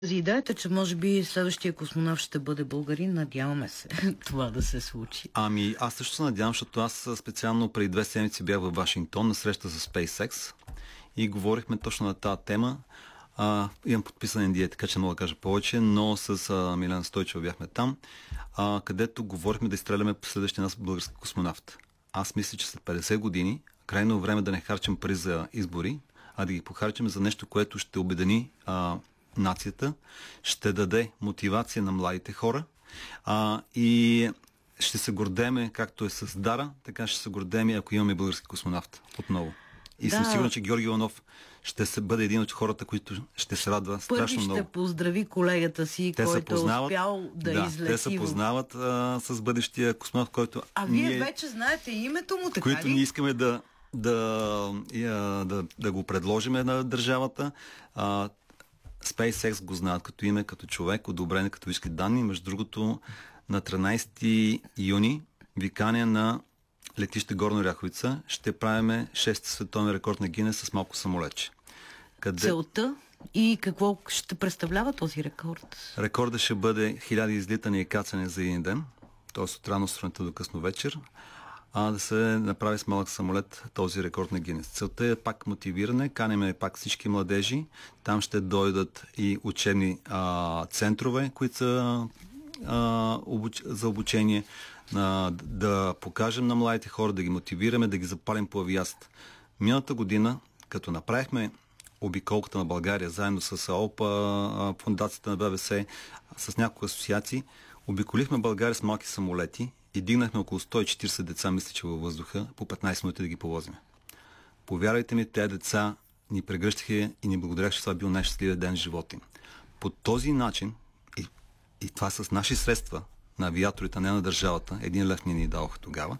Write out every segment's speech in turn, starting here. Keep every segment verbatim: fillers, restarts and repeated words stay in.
За идеята, че може би следващия космонавт ще бъде българин, надяваме се това да се случи. Ами, аз също се надявам, защото аз специално преди две седмици бях във Вашингтон на среща за SpaceX и говорихме точно на тази тема. А, имам подписан ен ди ей, така че не мога да кажа повече, но с а, Милена Стойчева бяхме там, а, където говорихме да изстреляме следващия нас български космонавт. Аз мисля, че след петдесет години крайно време да не харчим пари за избори, а да ги похарчим за нещо, което ще обедини а, нацията, ще даде мотивация на младите хора а, и ще се гордеме, както е с Дара, така ще се гордеме, ако имаме български космонавт отново. И да. Съм сигурен, че Георги Иванов ще се бъде един от хората, които ще се радва страшно много. Първи ще поздрави колегата си, те който е успял да, да излети. Те се познават а, с бъдещия космонавт, който А ние, вие вече знаете името му, така които ли? ние искаме да, да, да, да, да го предложиме на държавата. А, SpaceX го знаят като име, като човек, одобрен като иски данни. Между другото, на тринайсети юни викания на летище Горна Оряховица ще правиме шести световен рекорд на Гинес с малко самолетче. Къде... Целта и какво ще представлява този рекорд? Рекорда ще бъде хиляда излитания и кацане за един ден, т.е. от рано сутринта до късно вечер, а да се направи с малък самолет този рекорд на Гинес. Целта е пак мотивиране, канеме пак всички младежи, там ще дойдат и учебни а, центрове, които са а, обуч... за обучение, а, да покажем на младите хора, да ги мотивираме, да ги запалим по авиацията. Миналата година, като направихме обиколката на България, заедно с АОПА, фундацията на Б В С, с няколко асоциации, обиколихме България с малки самолети и дигнахме около сто и четирийсет деца, мисля, че във въздуха, по петнайсет минути да ги повозим. Повярвайте ми, тези деца ни прегръщаха и ни благодаряха, че това бил най-щастливия ден в живота им. По този начин, и, и това с наши средства на авиаторите, не на държавата, един лев ни ни дадоха тогава,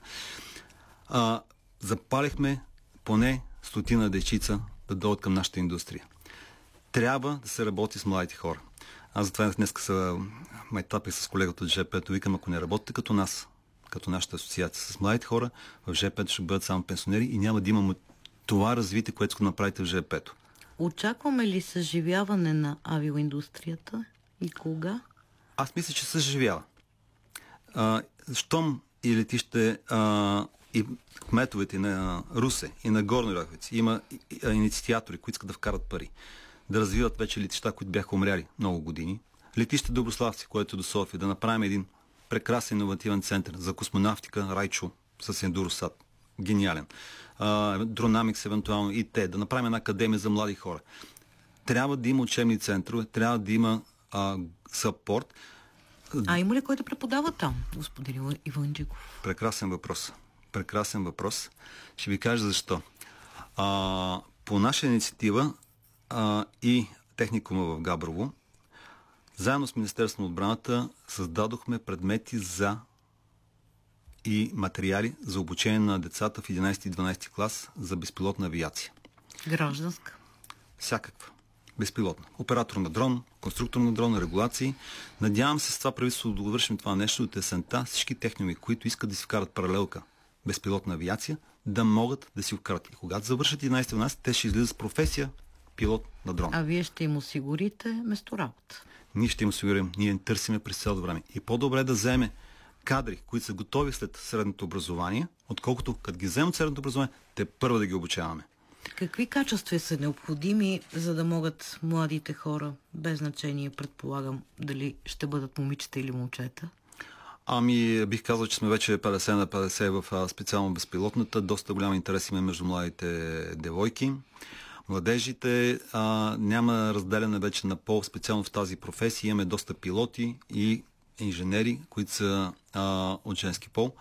а, запалихме поне стотина дечица да дойдат към нашата индустрия. Трябва да се работи с младите хора. Аз затова днес са майтапи с колегата от ЖП-то. Викам, ако не работите като нас, като нашата асоциация с младите хора, в ЖП-то ще бъдат само пенсионери и няма да има това развитие, което ще направите в ЖП-то. Очакваме ли съживяване на авиоиндустрията и кога? Аз мисля, че съживява. А, щом и летище а, и кметовете на Русе и на Горна Оряховица има инициатори, които искат да вкарат пари, да развиват вече летища, които бяха умряли много години. Летище Доброславци, което е до София, да направим един прекрасен иновативен център за космонавтика, Райчо с Ендуросат. Гениален. Дронамикс, евентуално и те. Да направим една академия за млади хора. Трябва да има учебни центрове, трябва да има съпорт. А има ли кой да преподава там, господин Иванджиков? Прекрасен въпрос. Прекрасен въпрос. Ще ви кажа защо. А, по наша инициатива а, и техникума в Габрово, заедно с Министерството на отбраната създадохме предмети за и материали за обучение на децата в единайсети и дванайсети клас за безпилотна авиация. Гражданска? Всякаква. Безпилотна. Оператор на дрон, конструктор на дрон, регулации. Надявам се с това правителство да довършим това нещо от есента. Всички техники, които искат да си вкарат паралелка безпилотна авиация, да могат да си вкарат. И когато завършат единайсети и дванайсети, те ще излизат с професия пилот на дрон. А вие ще им осигурите месторабота? Ние ще им осигурим. Ние търсиме през цялото време. И по-добре да вземе кадри, които са готови след средното образование, отколкото като ги вземат средното образование, те първо да ги обучаваме. Какви качества са необходими, за да могат младите хора, без значение, предполагам, дали ще бъдат момичета или момчета? Ами, бих казал, че сме вече петдесет на петдесет в специално безпилотната. Доста голям интерес има между младите девойки. Младежите а, няма разделяне вече на пол, специално в тази професия. Имаме доста пилоти и инженери, които са а, от женски пол.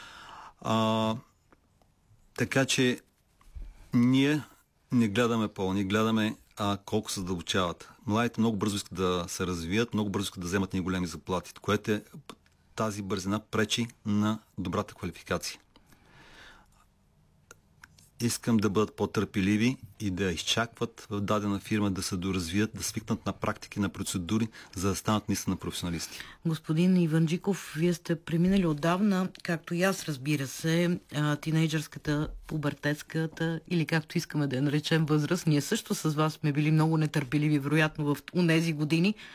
А, така че ние не гледаме пол, ние гледаме а, колко се задълбочават. Младите много бързо искат да се развият, много бързо искат да вземат ни големи заплати, което е, тази бързина пречи на добрата квалификация. Искам да бъдат по-търпеливи и да изчакват в дадена фирма да се доразвият, да свикнат на практики, на процедури, за да станат наистина професионалисти. Господин Иванджиков, вие сте преминали отдавна, както и аз, разбира се, тинейджърската, пубертетската или както искаме да я наречем възраст. Ние също с вас сме били много нетърпеливи, вероятно в унези години,